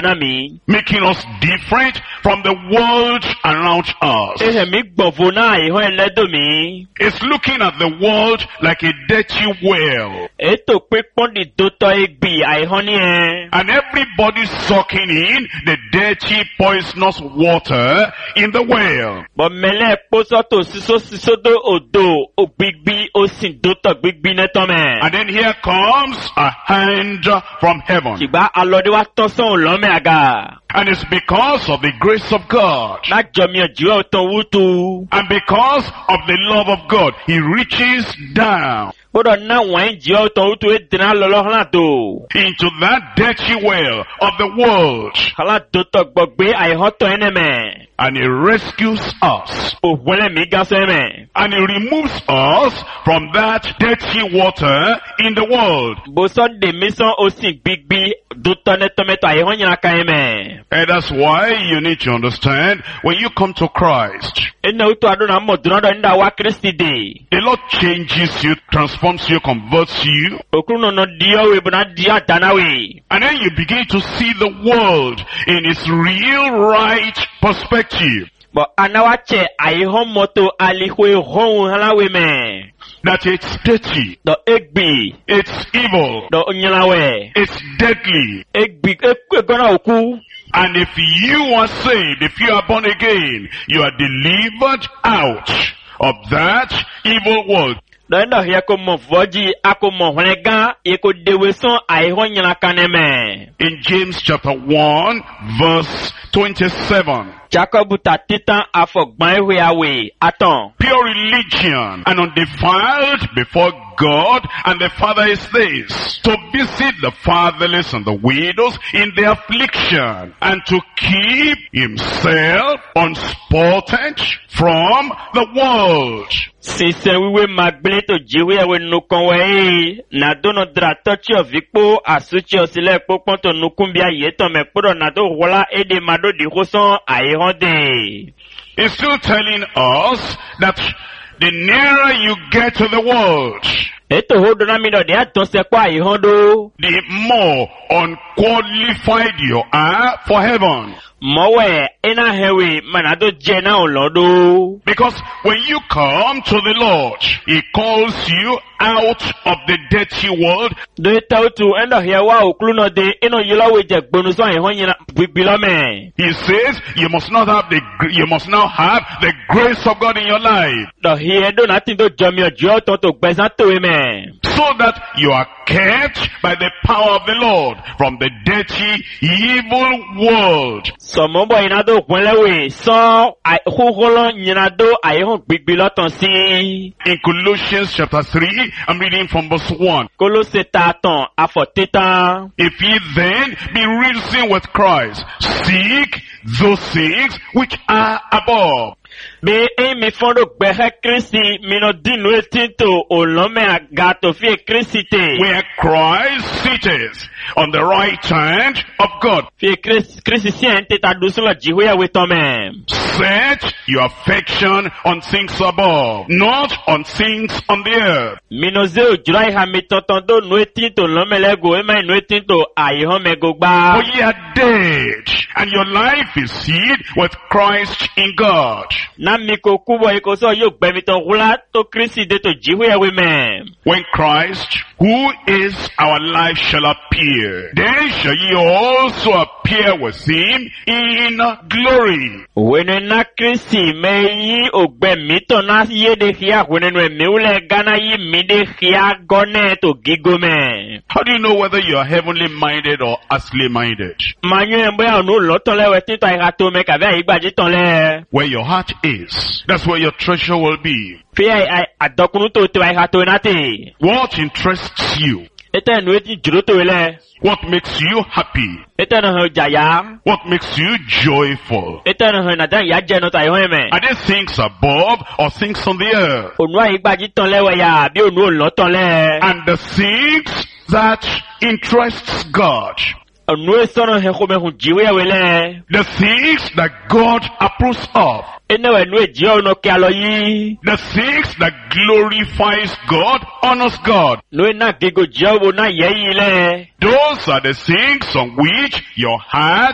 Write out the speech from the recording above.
anami. Making us different from the world around us. Ehemi gbovona ihon eledomi. It's looking at the world like a dirty well. Eto pepon di doto egbi ihoni e. And everybody sucking in the dirty, poisonous water in the well. But mele posoto sisodo odo obigbi osin doto gbigbi netome. And then here comes a hand from heaven. Kiba alode wa tonson olome aga. And it's because of the grace of God. Na jomi ojiwa oton wutu. And because of the love of God, He reaches down Bodo na wan jiwa oton wutu edina lolo hala do. into that dirty well of the world. Hala doto gbogbe aihoto eneme. And He rescues us. Ohwele mi gaso eme. And He removes us from that dirty water in the world. Boson de mison osin gbigbi doto netometo aihon yana ka eme. And that's why you need to understand, when you come to Christ, Ene utu adona mo dunodo nda wa Kristi de. the Lord changes you, transforms you, converts you. Okruno no diyo we buna diya danawe. And then you begin to see the world in its real right perspective. But anawache aihon moto alihwe hon halawe me. That it's dirty, Do egbi. it's evil, Do onyalawe. it's deadly. Egbi gona oku. And if you are saved, if you are born again, you are delivered out of that evil world. Do endo hiya ko mo voji ako mo hwenega yeko deweson aihon yana kaneme. In James chapter 1 verse 27. Jacob tatita afogban awe aton. Pure religion and undefiled before God and the Father is this: to visit the fatherless and the widows in their affliction, and to keep himself unspotted from the world. Sise wiwe magbele to jiwe ewe nukon we na dono dra touch of vikpo asuchi osile popon to nukumbia yeto me podo na do wala ede mado di hoson aihonde. It's still telling us that the nearer you get to the world, Eto hodo na mido de aton se kwa aihondo. the more unqualified you are for heaven. Mowe ena hewe manado jena olodo. Because when you come to the Lord, He calls you out of the dirty world. Do tau tu endo hiawa okluno de eno yela weje gbonuso aihon yina bibilome. He says you must now have the grace of God in your life, Do hiedo na tindo jomi ojo to gbezan to eme. so that you are kept by the power of the Lord from the dirty, evil world. Somobo inado kwelewe so huholo nyinado aihon bibiloton si. In Colossians chapter 3, I'm reading from verse 1. Kolose taton afoteta. If ye then be risen with Christ, seek those things which are above, Be emi fondo gbehe Kristi mino dinu etinto olome agato fie Kristite. where Christ sitteth on the right hand of God. Fie Kristi siente ta dusula jihuya wetome. Set your affection on things above, not on things on the earth. Mino zeo jurai ha mitotondo nu etinto lome lego ema nu etinto aihon megogba. For ye are dead, and your life is hid with Christ in God. Na miko kubo ikoso yo gbemito hula to Kristi de to jihuya weme. When Christ, who is our life, shall appear, then shall ye also appear with him in glory. Wene na Kristi me yi ogbemito na yede hia wene nwe meule gana yi mide hia gone to gigome. How do you know whether you are heavenly minded or earthly minded? Manyo embo ya onu lotole wetinto aigato me kabe igbaji tonle. Where your heart is, that's where your treasure will be. Fie adokunu to te aigato nate. What interests you? Ete nu eti juro to ele. What makes you happy? Ete no ho jaya. What makes you joyful? Ete no ho na dan ya je no ta ihon me. Are there things above or things on the earth? Onu aigbaji tonle we ya bi onu lo tonle. And the things that interests God, Onu esono he kome hu jiwe wele. the things that God approves of, Ene we nu eji ono ke aloyi. the things that glorifies God, honors God, Nu na gigo jawo na yeyi le. those are the things on which your heart